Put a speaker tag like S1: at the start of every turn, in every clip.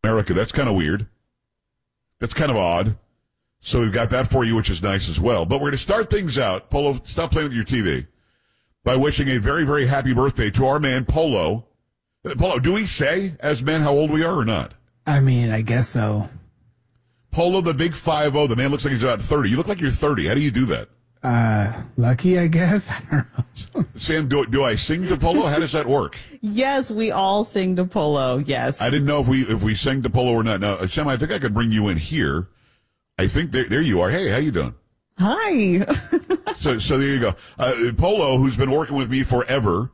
S1: America. That's kind of weird. That's kind of odd. So we've got that for you, which is nice as well. But we're going to start things out. Polo, stop playing with your TV. By wishing a very, very happy birthday to our man, Polo. Polo, do we say, as men, how old we are or not?
S2: I mean, I guess so.
S1: Polo, the big 5-0. The man looks like he's about 30. You look like you're 30. How do you do that?
S2: Lucky, I guess. I don't know.
S1: Sam, do I sing to Polo? How does that work?
S3: Yes, we all sing to Polo, yes.
S1: I didn't know if we sang to Polo or not. Now, Sam, I think I could bring you in here. I think there you are. Hey, how you doing?
S3: Hi.
S1: So there you go. Polo, who's been working with me forever,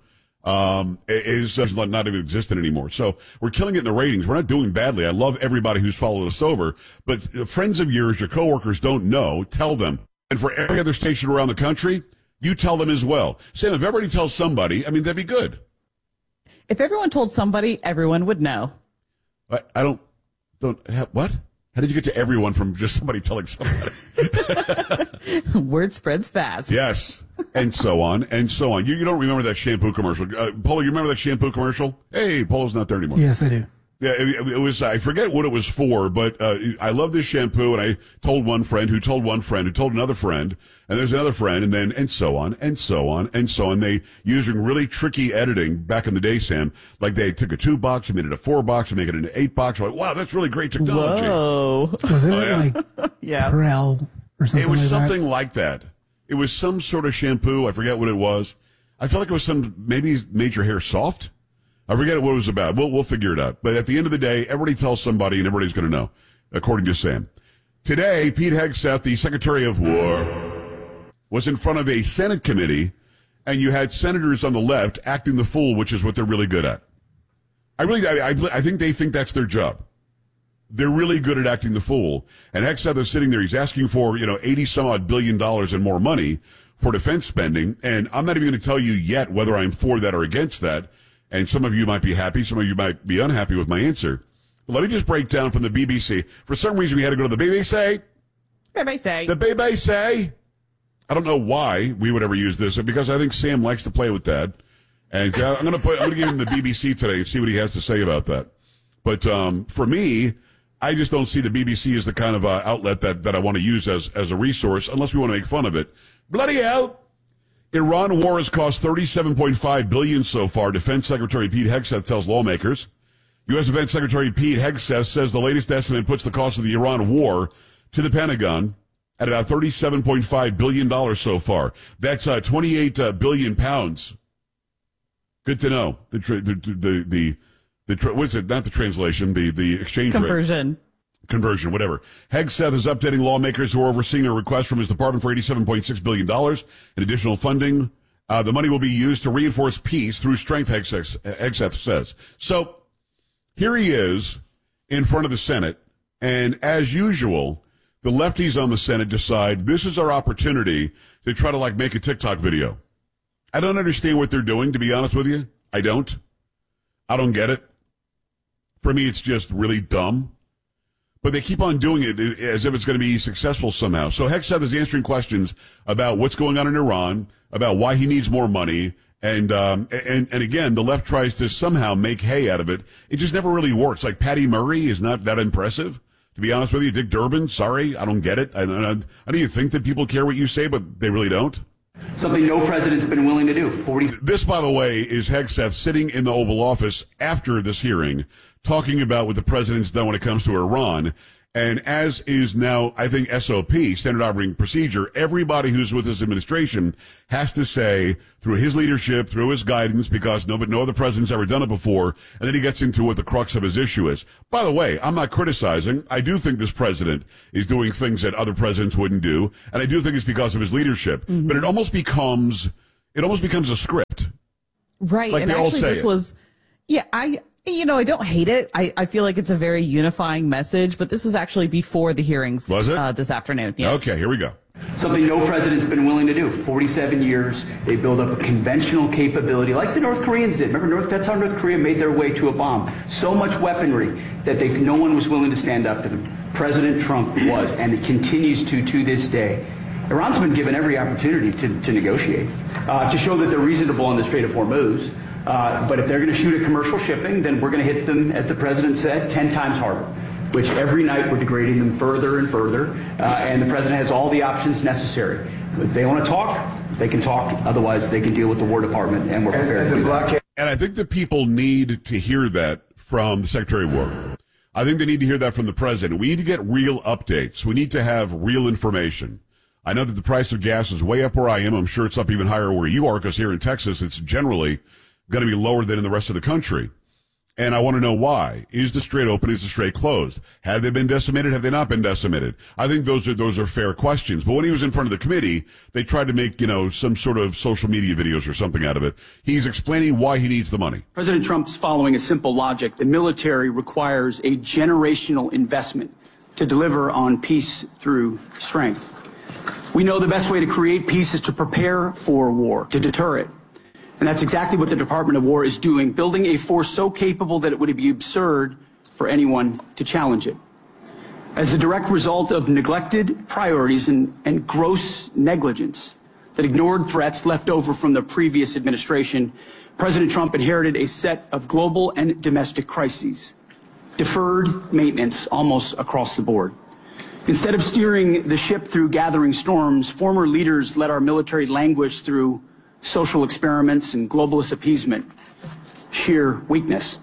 S1: is not even existent anymore. So we're killing it in the ratings. We're not doing badly. I love everybody who's followed us over. But friends of yours, your coworkers don't know, tell them. And for every other station around the country, you tell them as well. Sam, if everybody tells somebody, I mean, that'd be good.
S3: If everyone told somebody, everyone would know.
S1: I don't what? How did you get to everyone from just somebody telling somebody?
S3: Word spreads fast.
S1: Yes. And so on, and so on. You don't remember that shampoo commercial. Polo, you remember that shampoo commercial? Hey, Polo's not there anymore.
S2: Yes, I do.
S1: Yeah, it was, I forget what it was for, but I love this shampoo, and I told one friend who told one friend who told another friend, and there's another friend, and so on, and so on, and so on. They, using really tricky editing back in the day, Sam, like they took a 2-box and made it a 4-box and make it an 8-box. Like, wow, that's really great technology.
S3: Whoa.
S2: Was it like
S3: yeah.
S2: Prel or something?
S1: It was
S2: like
S1: something
S2: that?
S1: like that. It was some sort of shampoo. I forget what it was. I felt like it was maybe made your hair soft. I forget what it was about. We'll figure it out. But at the end of the day, everybody tells somebody and everybody's going to know, according to Sam. Today, Pete Hegseth, the Secretary of War, was in front of a Senate committee, and you had senators on the left acting the fool, which is what they're really good at. I think they think that's their job. They're really good at acting the fool. And Hegseth is sitting there. He's asking for, 80 some odd billion dollars and more money for defense spending. And I'm not even going to tell you yet whether I'm for that or against that. And some of you might be happy. Some of you might be unhappy with my answer. But let me just break down from the BBC. For some reason, we had to go to the BBC.
S3: BBC.
S1: The BBC. I don't know why we would ever use this, because I think Sam likes to play with that. And I'm going to give him the BBC today and see what he has to say about that. But for me, I just don't see the BBC as the kind of outlet that I want to use as a resource, unless we want to make fun of it. Bloody hell! Iran war has cost $37.5 billion so far, Defense Secretary Pete Hegseth tells lawmakers. U.S. Defense Secretary Pete Hegseth says the latest estimate puts the cost of the Iran war to the Pentagon at about $37.5 billion so far. That's 28 billion pounds. Good to know. What's it? Not the translation, the exchange
S3: Conversion.
S1: rate. Conversion, whatever. Hegseth is updating lawmakers who are overseeing a request from his department for $87.6 billion in additional funding. The money will be used to reinforce peace through strength, Hegseth says. So here he is in front of the Senate, and as usual, the lefties on the Senate decide this is our opportunity to try to make a TikTok video. I don't understand what they're doing, to be honest with you. I don't get it. For me, it's just really dumb. But they keep on doing it as if it's going to be successful somehow. So Hegseth is answering questions about what's going on in Iran, about why he needs more money, and again, the left tries to somehow make hay out of it. It just never really works. Like Patty Murray is not that impressive, to be honest with you. Dick Durbin, sorry, I don't get it. I know you think that people care what you say, but they really don't.
S4: Something no president's been willing to do.
S1: This, by the way, is Hegseth sitting in the Oval Office after this hearing, talking about what the president's done when it comes to Iran. And as is now, I think, SOP, Standard Operating Procedure, everybody who's with this administration has to say, through his leadership, through his guidance, because no other president's ever done it before, and then he gets into what the crux of his issue is. By the way, I'm not criticizing. I do think this president is doing things that other presidents wouldn't do, and I do think it's because of his leadership. Mm-hmm. But it almost becomes a script.
S3: Right,
S1: like
S3: and actually this was, I don't hate it. I feel like it's a very unifying message, but this was actually before the hearings.
S1: Was it?
S3: This afternoon. Yes.
S1: Okay, here we go.
S4: Something no president's been willing to do. 47 years, they build up a conventional capability like the North Koreans did. Remember, that's how North Korea made their way to a bomb. So much weaponry that no one was willing to stand up to them. President Trump was, and it continues to this day. Iran's been given every opportunity to negotiate, to show that they're reasonable on the Strait of Hormuz. But if they're going to shoot at commercial shipping, then we're going to hit them, as the president said, 10 times harder, which every night we're degrading them further and further. And the president has all the options necessary. If they want to talk, they can talk. Otherwise, they can deal with the War Department, and we're prepared to do that.
S1: And I think that people need to hear that from the Secretary of War. I think they need to hear that from the president. We need to get real updates. We need to have real information. I know that the price of gas is way up where I am. I'm sure it's up even higher where you are, because here in Texas, it's generally going to be lower than in the rest of the country. And I want to know why. Is the strait open? Is the strait closed? Have they been decimated? Have they not been decimated? I think those are fair questions. But when he was in front of the committee, they tried to make, some sort of social media videos or something out of it. He's explaining why he needs the money.
S4: President Trump's following a simple logic. The military requires a generational investment to deliver on peace through strength. We know the best way to create peace is to prepare for war, to deter it. And that's exactly what the Department of War is doing, building a force so capable that it would be absurd for anyone to challenge it. As a direct result of neglected priorities and gross negligence that ignored threats left over from the previous administration, President Trump inherited a set of global and domestic crises, deferred maintenance almost across the board. Instead of steering the ship through gathering storms, former leaders let our military languish through social experiments and globalist appeasement, sheer weakness.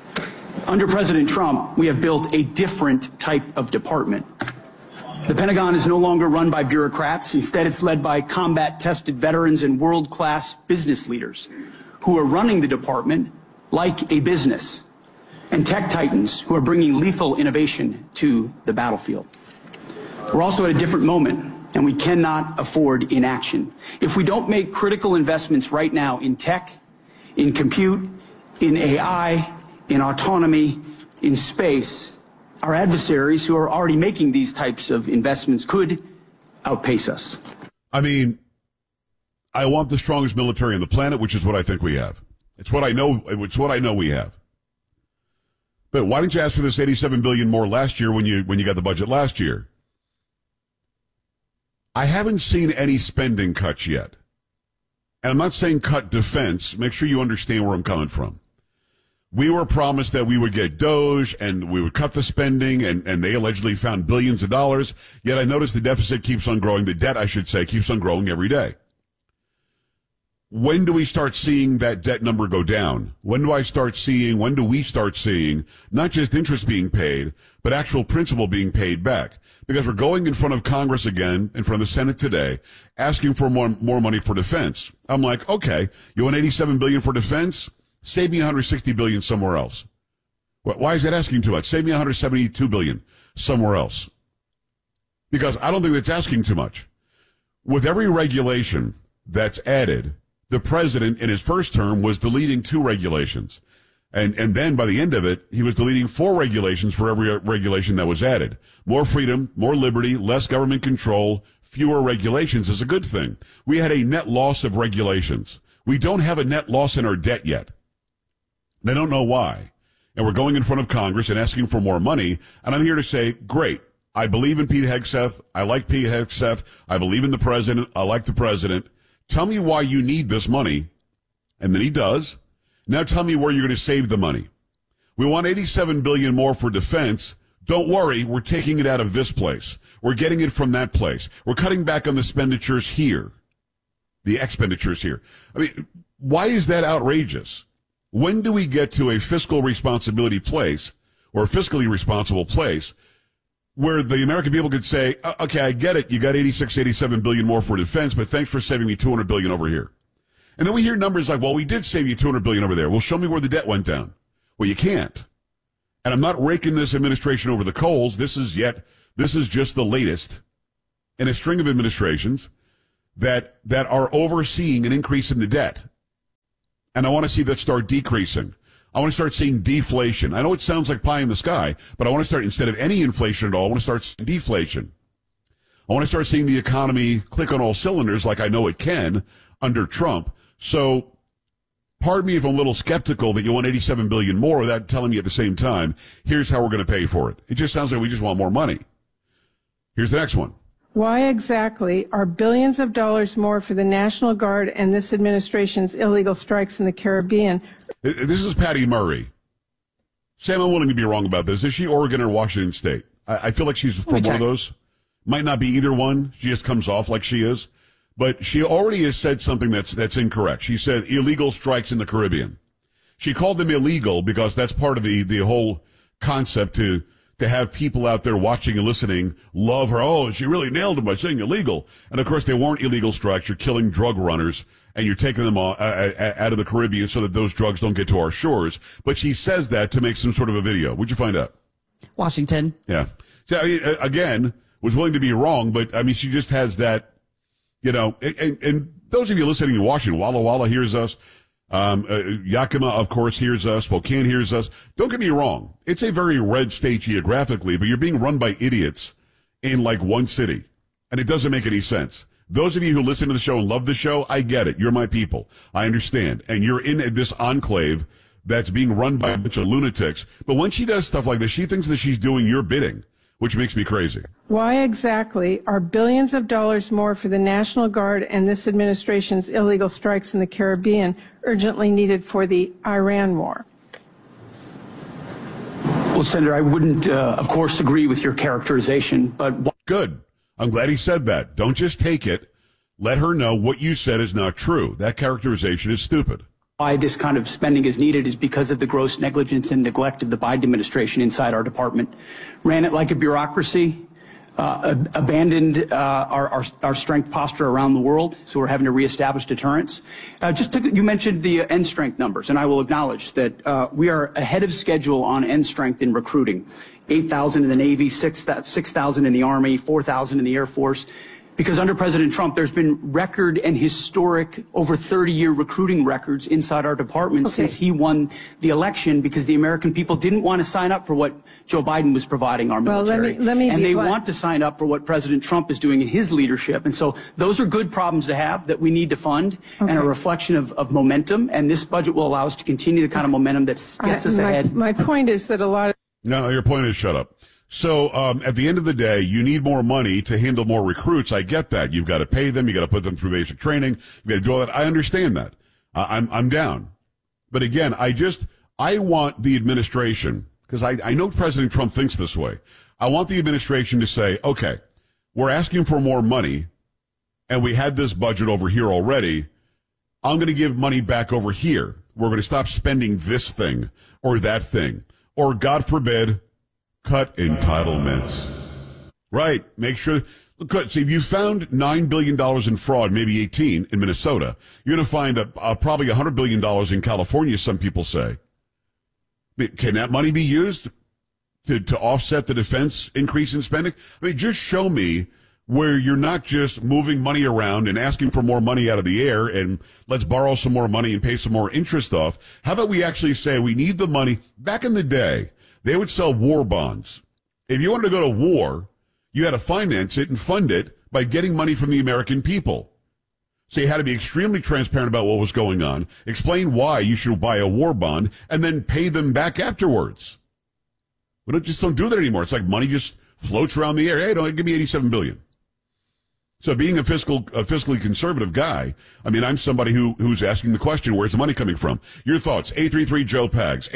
S4: Under President Trump, we have built a different type of department. The Pentagon is no longer run by bureaucrats. Instead, it's led by combat-tested veterans and world-class business leaders who are running the department like a business, and tech titans who are bringing lethal innovation to the battlefield. We're also at a different moment, and we cannot afford inaction. If we don't make critical investments right now in tech, in compute, in AI, in autonomy, in space, our adversaries who are already making these types of investments could outpace us.
S1: I mean, I want the strongest military on the planet, which is what I think we have. It's what I know. It's what I know we have. But why didn't you ask for this $87 billion more last year when you got the budget last year? I haven't seen any spending cuts yet. And I'm not saying cut defense. Make sure you understand where I'm coming from. We were promised that we would get DOGE and we would cut the spending, and they allegedly found billions of dollars. Yet I notice the deficit keeps on growing. The debt, I should say, keeps on growing every day. When do we start seeing that debt number go down? When do we start seeing not just interest being paid, but actual principal being paid back? Because we're going in front of Congress again, in front of the Senate today, asking for more money for defense. I'm like, okay, you want $87 billion for defense? Save me $160 billion somewhere else. Why is that asking too much? Save me $172 billion somewhere else. Because I don't think that's asking too much. With every regulation that's added, the president in his first term was deleting 2 regulations. And then by the end of it, he was deleting 4 regulations for every regulation that was added. More freedom, more liberty, less government control, fewer regulations is a good thing. We had a net loss of regulations. We don't have a net loss in our debt yet. They don't know why. And we're going in front of Congress and asking for more money. And I'm here to say, great. I believe in Pete Hegseth. I like Pete Hegseth. I believe in the president. I like the president. Tell me why you need this money. And then he does. Now tell me where you're going to save the money. We want $87 billion more for defense. Don't worry, we're taking it out of this place. We're getting it from that place. We're cutting back on the expenditures here. The expenditures here. I mean, why is that outrageous? When do we get to a fiscal responsibility place, or a fiscally responsible place, where the American people could say, okay, I get it, you got 87 billion more for defense, but thanks for saving me 200 billion over here. And then we hear numbers like, well, we did save you 200 billion over there. Well, show me where the debt went down. Well, you can't. And I'm not raking this administration over the coals. This is just the latest in a string of administrations that are overseeing an increase in the debt. And I want to see that start decreasing. I want to start seeing deflation. I know it sounds like pie in the sky, but I want to start, instead of any inflation at all, I want to start seeing deflation. I want to start seeing the economy click on all cylinders like I know it can under Trump. So pardon me if I'm a little skeptical that you want $87 billion more without telling me at the same time, here's how we're going to pay for it. It just sounds like we just want more money. Here's the next one.
S5: Why exactly are billions of dollars more for the National Guard and this administration's illegal strikes in the Caribbean?
S1: This is Patty Murray. Sam, I'm willing to be wrong about this. Is she Oregon or Washington State? I feel like she's from one of those. Might not be either one. She just comes off like she is. But she already has said something that's incorrect. She said illegal strikes in the Caribbean. She called them illegal because that's part of the whole concept to have people out there watching and listening love her. Oh, she really nailed them by saying illegal. And of course, they weren't illegal strikes. You're killing drug runners and you're taking them out of the Caribbean so that those drugs don't get to our shores. But she says that to make some sort of a video. Where'd you find out?
S3: Washington.
S1: Yeah. So, I mean, again, was willing to be wrong, but I mean, she just has that, you know, and those of you listening in Washington, Walla Walla hears us. Yakima, of course, hears us. Spokane hears us. Don't get me wrong. It's a very red state geographically, but you're being run by idiots in like one city. And it doesn't make any sense. Those of you who listen to the show and love the show, I get it. You're my people. I understand. And you're in this enclave that's being run by a bunch of lunatics. But when she does stuff like this, she thinks that she's doing your bidding, which makes me crazy.
S5: Why exactly are billions of dollars more for the National Guard and this administration's illegal strikes in the Caribbean urgently needed for the Iran war?
S4: Well, Senator, I wouldn't, of course, agree with your characterization, but...
S1: Good. I'm glad he said that. Don't just take it. Let her know what you said is not true. That characterization is stupid.
S4: Why this kind of spending is needed is because of the gross negligence and neglect of the Biden administration inside our department. Ran it like a bureaucracy, abandoned our strength posture around the world, so we're having to reestablish deterrence. You mentioned the end strength numbers, and I will acknowledge that we are ahead of schedule on end strength in recruiting. 8,000 in the Navy, 6,000 in the Army, 4,000 in the Air Force. Because under President Trump, there's been record and historic over 30-year recruiting records inside our department since he won the election, because the American people didn't want to sign up for what Joe Biden was providing our military. And they want to sign up for what President Trump is doing in his leadership. And so those are good problems to have that we need to fund and a reflection of momentum. And this budget will allow us to continue the kind of momentum that gets us ahead.
S5: My point is that a lot of...
S1: No, your point is shut up. So, at the end of the day, you need more money to handle more recruits. I get that. You've got to pay them. You got to put them through basic training. You got to do all that. I understand that. I'm down. But again, I want the administration, because I know President Trump thinks this way. I want the administration to say, okay, we're asking for more money and we had this budget over here already. I'm going to give money back over here. We're going to stop spending this thing or that thing, or God forbid, cut entitlements. Right. Make sure. Look, see, if you found $9 billion in fraud, maybe 18 in Minnesota, you're going to find probably $100 billion in California, some people say. Can that money be used to offset the defense increase in spending? I mean, just show me where you're not just moving money around and asking for more money out of the air and let's borrow some more money and pay some more interest off. How about we actually say we need the money? Back in the day, they would sell war bonds. If you wanted to go to war, you had to finance it and fund it by getting money from the American people. So you had to be extremely transparent about what was going on, explain why you should buy a war bond, and then pay them back afterwards. But just don't do that anymore. It's like money just floats around the air. Hey, give me $87 billion. So being a fiscally conservative guy, I mean, I'm somebody who's asking the question, where's the money coming from? Your thoughts, 833-JOE-PAGS,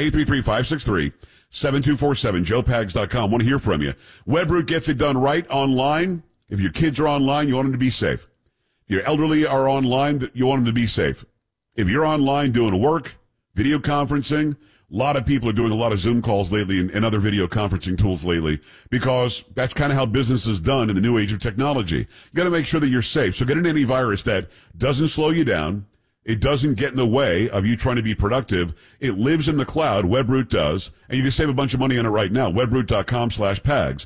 S1: 833-563-7247, joepags.com. Want to hear from you. Webroot gets it done right online. If your kids are online, you want them to be safe. If your elderly are online, you want them to be safe. If you're online doing work, video conferencing, a lot of people are doing a lot of Zoom calls lately and other video conferencing tools lately because that's kind of how business is done in the new age of technology. You got to make sure that you're safe. So get an antivirus that doesn't slow you down. It doesn't get in the way of you trying to be productive. It lives in the cloud. Webroot does. And you can save a bunch of money on it right now. Webroot.com/PAGS.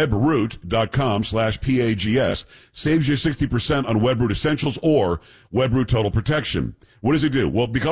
S1: Webroot.com/PAGS. Saves you 60% on Webroot Essentials or Webroot Total Protection. What does it do? Well, because